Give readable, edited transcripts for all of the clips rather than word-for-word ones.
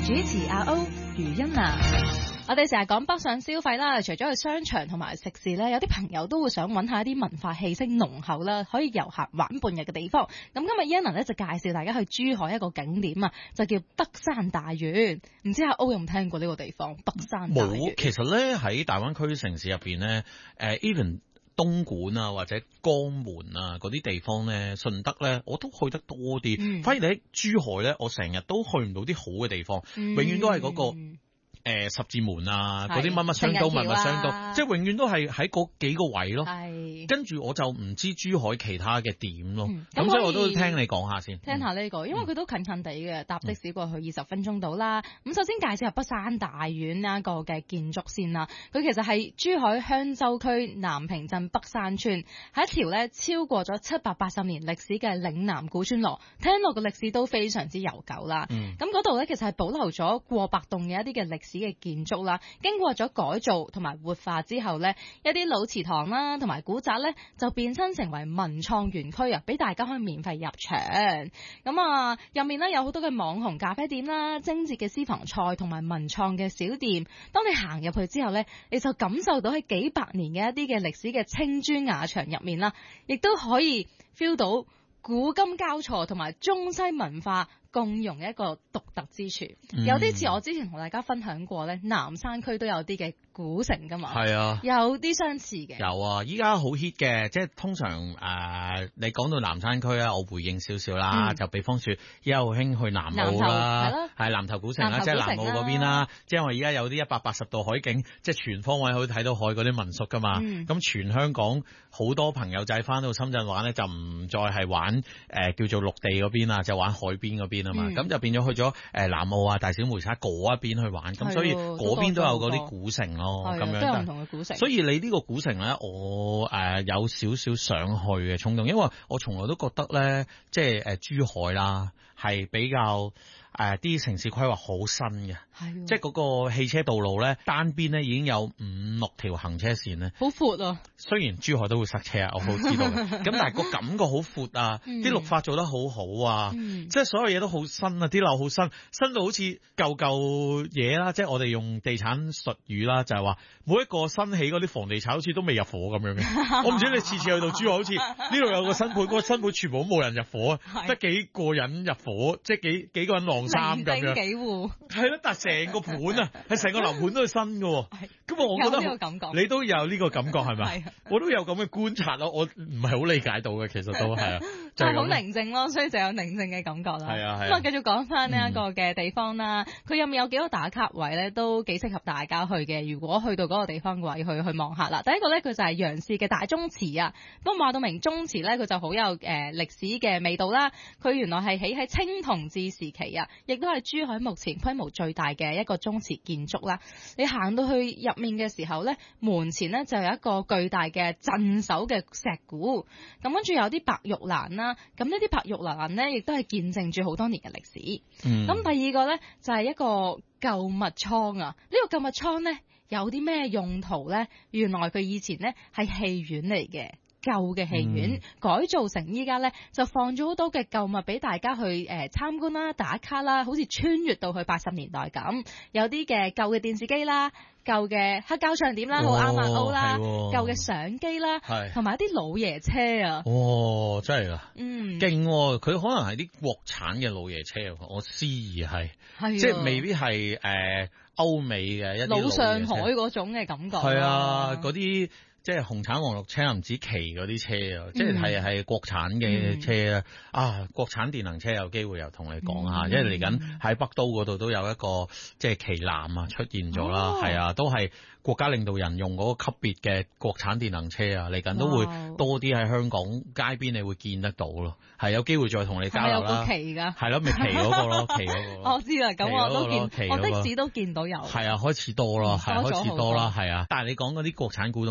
主持阿歐余欣娜。我哋成日講北上消費啦，除咗去商場同埋食肆咧，有啲朋友都會想揾下一啲文化氣息濃厚啦，可以遊客玩半日嘅地方。咁今日 Yana 咧就介紹大家去珠海一個景點啊，就叫北山大園。唔知阿歐有冇聽過呢個地方？北山大園冇，其實咧喺大灣區城市入邊咧，even 東莞啊或者江門啊嗰啲地方咧，順德咧我都去得多啲。反而你喺珠海咧，我成日都去唔到啲好嘅地方，永遠都係嗰個。十字門啊，嗰啲乜乜商都乜乜商都，即係永遠都係喺嗰幾個位咯。跟住我就唔知珠海其他嘅點咯。咁所以我都聽你講下先。 聽下呢個，因為佢都近近地嘅，搭的士過去20分鐘到啦。咁首先介紹下北山大園呢一個嘅建築先啦。佢其實係珠海香洲區南屏鎮北山村，係一條咧超過咗780年歷史嘅嶺南古村落。聽落個歷史都非常之悠久啦。咁嗰度咧其實係保留咗過百棟嘅一啲嘅歷史嘅建築啦，經過咗改造同埋活化之後呢，一啲老祠堂啦同埋古宅呢，就變身成為文創園區啊，俾大家可以免費入場。咁啊，入面呢有好多嘅網紅咖啡店啦、精緻嘅私房菜同埋文創嘅小店。當你行入去之後呢，你就感受到喺幾百年嘅一啲嘅歷史嘅青磚瓦牆入面啦，亦都可以 feel 到古今交錯同埋中西文化共融一個獨特之處。有啲似我之前同大家分享過咧，南山區都有啲嘅古城噶嘛。係啊，有啲相似嘅。有啊，依家好 hit 嘅，即係通常你講到南山區啊，我回應少少啦，就比方說依家好興去南澳啦，係南頭古城啦，即係南澳嗰邊啦。即係我而家有啲180度海景，即係全方位可以睇到海嗰啲民宿噶嘛。咁全香港好多朋友仔翻到深圳玩咧，就唔再係玩叫做陸地嗰邊啊，就玩海邊嗰邊啊嘛。咁就變咗去咗南澳啊、大小梅沙嗰一邊去玩。咁所以嗰邊都有嗰啲古城咯，咁樣都有唔同嘅古城。所以你呢個古城咧，我有少少想去嘅衝動，因為我從來都覺得咧，即係珠海啦係比較啲城市規劃好新嘅，即係嗰個汽車道路咧，單邊咧已經有5-6條行車線咧，好闊啊！雖然珠海都會塞車啊，我好知道嘅，咁但係個感覺好闊啊，啲綠化做得好好啊，即係所有嘢都好新啊，啲樓好新到好似舊嘢啦，即係我哋用地產術語啦，就係話每一個新起嗰啲房地產好似都未入伙咁樣嘅。我唔知你次次去到珠海，好似呢度有個新盤，嗰個新盤全部都冇人入伙啊，得幾個人入伙，即係幾個人晾衫咁樣，幾戶係咯，但係成個盤啊，係成個樓盤都係新嘅。咁我覺得呢個感覺，你都有呢個感覺係咪？我都有咁嘅觀察咯，我唔係好理解到嘅，其實都係啊，就係好寧靜咯，所以就有寧靜嘅感覺啦。係啊係。咁啊，繼續講翻呢一個嘅地方啦，佢入面有幾個打卡位咧，都幾適合大家去嘅。如果去到嗰個地方嘅話，去望下啦。第一個咧，佢就係楊氏嘅大宗祠啊。咁話到明宗祠咧，佢就好有歷史嘅味道啦。佢原來係起喺清同治時期啊，亦都係珠海目前規模最大嘅一個宗祠建築啦。你行到去入面嘅時候咧，門前咧就有一個巨大嘅鎮守嘅石鼓，咁跟住有啲白玉蘭啦。咁呢啲白玉蘭咧，亦都係見證住好多年嘅歷史。咁第二個咧就係一個購物倉啊。呢個購物倉咧有啲咩用途咧？原來佢以前咧係戲院嚟嘅。舊嘅戲院改造成依家咧，就放咗好多嘅舊物俾大家去參觀啦、打卡啦，好似穿越到去80年代咁。有啲嘅舊嘅電視機啦、舊嘅黑膠唱片啦，好啱阿歐啦，舊嘅相機啦，同埋一啲老爺車啊。哦，真係啊，勁！佢可能係啲國產嘅老爺車，我思疑係，即係未必係歐美嘅一啲老上海嗰種嘅感覺。係啊，嗰啲。即係紅橙黃綠青藍紫旗嗰啲車啊，即係國產嘅車啊！國產電能車有機會又同你講下，因為嚟緊喺北都嗰度都有一個即係旗艦啊出現咗啦，係啊，都係國家領導人用嗰個級別嘅國產電能車啊，嚟緊都會多啲喺香港街邊你會見得到咯，係有機會再同你交流啦。有個旗㗎，係咯，咪旗嗰個咯，旗嗰個。我知啦，咁我都見，我的士都見到有。係啊，開始多啦，係開始多啦，係啊。但係你講嗰啲國產古董車其實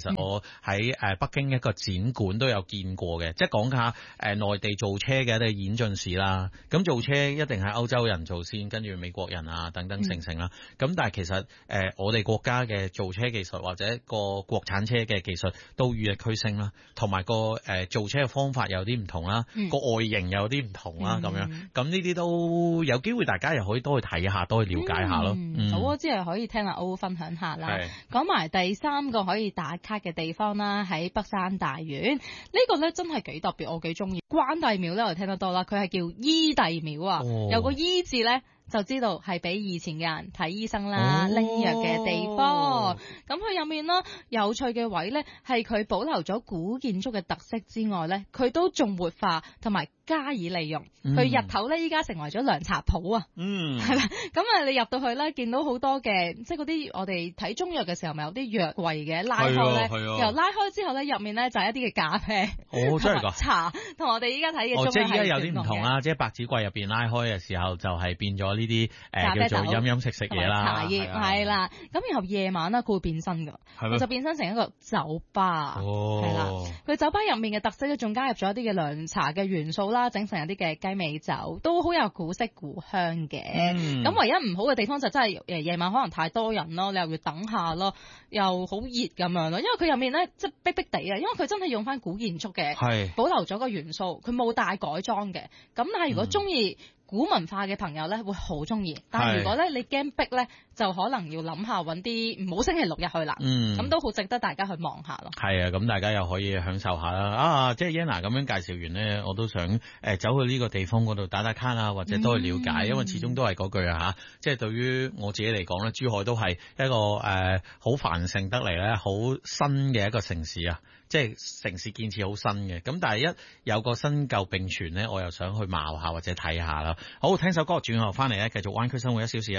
實我喺北京一個展館都有見過嘅，即係講下內地造車嘅一啲演進史啦。咁造車一定係歐洲人做先，跟住美國人啊等等成啦。咁但係其實我哋國家嘅造車技術或者個國產車嘅技術都與日俱升啦，同埋個造車嘅方法有啲唔同啦，個外形有啲唔同啦，咁樣咁呢啲都有機會，大家又可以多去睇下，多去了解下咯。 好啊，之後可以聽阿 O 分享下啦。講埋第3個可以打卡嘅地方啦，喺北山大院呢個咧真係幾特別，我幾中意。關帝廟咧我聽得多啦，佢係叫醫帝廟啊，有個醫字咧，就知道係俾以前嘅人睇醫生啦、拎藥嘅地方。咁佢入面啦，有趣嘅位咧，係佢保留咗古建築嘅特色之外咧，佢都仲活化同埋加以利用。佢日頭咧依家成為咗涼茶鋪啊，係啦。咁啊，你入到去咧，見到好多嘅，即係嗰啲我哋睇中藥嘅時候，咪有啲藥櫃嘅拉開咧，由拉開之後咧，入面咧就係一啲嘅咖啡， 真係㗎茶，同我哋依家睇嘅中藥係即係依家有啲唔同啦，即係白紙櫃入邊拉開嘅時候，就係變咗呢啲叫做飲飲食食嘢啦， 茶葉係啦。咁然後夜晚咧，佢會變身㗎，佢就變身成一個酒吧，係啦。佢酒吧入面嘅特色咧，仲加入咗一啲嘅涼茶嘅元素啦，整成一啲嘅雞尾酒，都好有古色古香嘅。咁唯一唔好嘅地方就真係夜晚可能太多人咯，你又要等下咯，又好熱咁樣咯。因為佢入面咧即係逼逼地啊，因為佢真係用翻古建築嘅，保留咗個元素，佢冇大改裝嘅。咁但係如果中意古文化嘅朋友咧會好中意，但係如果咧你驚逼咧，就可能要諗下揾啲唔好星期六日去啦。咁都好值得大家去望下咯。係啊，咁大家又可以享受下啦。即係 Yana 咁樣介紹完咧，我都想走去呢個地方嗰度打打卡啊，或者都去了解，因為始終都係嗰句啊，即係對於我自己嚟講咧，珠海都係一個好繁盛得嚟咧，好新嘅一個城市啊。即係城市建設好新嘅，咁但係一有個新舊並存咧，我又想去貌下或者睇下啦。好，聽首歌轉頭翻嚟咧，繼續灣區生活1小時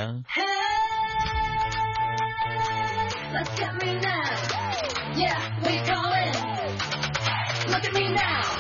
啊。Let's get me now. Yeah, we call it. Look at me now.